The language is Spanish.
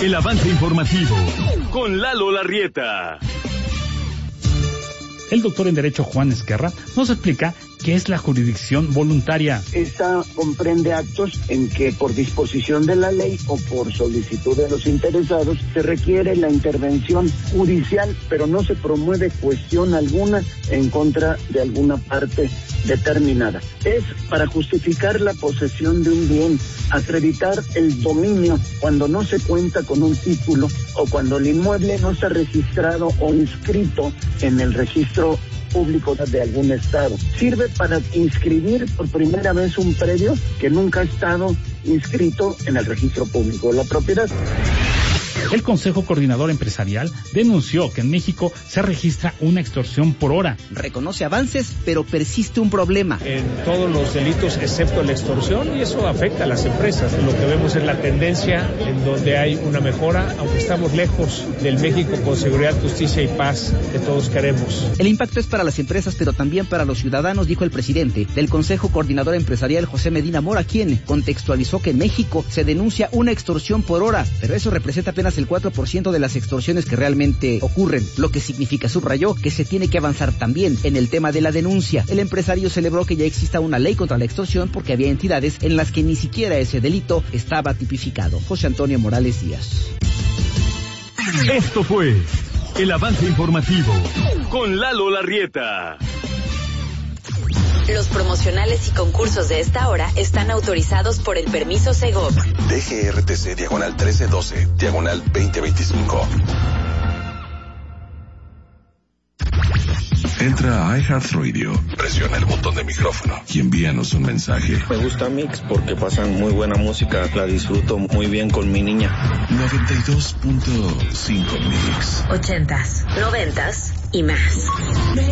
El avance informativo con Lalo Larrieta. El doctor en Derecho Juan Esquerra nos explica qué es la jurisdicción voluntaria. Esta comprende actos en que por disposición de la ley o por solicitud de los interesados se requiere la intervención judicial, pero no se promueve cuestión alguna en contra de alguna parte determinada. Es para justificar la posesión de un bien, acreditar el dominio cuando no se cuenta con un título o cuando el inmueble no está registrado o inscrito en el registro público de algún estado. Sirve para inscribir por primera vez un predio que nunca ha estado inscrito en el registro público de la propiedad. El Consejo Coordinador Empresarial denunció que en México se registra una extorsión por hora. Reconoce avances, pero persiste un problema. En todos los delitos, excepto la extorsión, y eso afecta a las empresas. Lo que vemos es la tendencia en donde hay una mejora, aunque estamos lejos del México con seguridad, justicia y paz que todos queremos. El impacto es para las empresas, pero también para los ciudadanos, dijo el presidente del Consejo Coordinador Empresarial, José Medina Mora, quien contextualizó que en México se denuncia una extorsión por hora, pero eso representa apenas el 4% de las extorsiones que realmente ocurren, lo que significa, subrayó, que se tiene que avanzar también en el tema de la denuncia. El empresario celebró que ya exista una ley contra la extorsión porque había entidades en las que ni siquiera ese delito estaba tipificado. José Antonio Morales Díaz. Esto fue el avance informativo con Lalo Larrieta. Los promocionales y concursos de esta hora están autorizados por el permiso Segov. DGRTC /1312 /2025. Entra a iHeartRadio, presiona el botón de micrófono y envíanos un mensaje. Me gusta Mix porque pasan muy buena música, la disfruto muy bien con mi niña. 92.5 Mix. 80s, 90s y más.